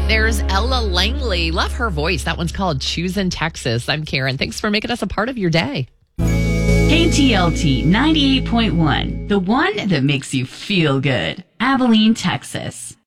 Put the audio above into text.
There's Ella Langley. Love her voice. That one's called Choosing Texas. I'm Karen. Thanks for making us a part of your day. KTLT 98.1, the one that makes you feel good. Abilene, Texas.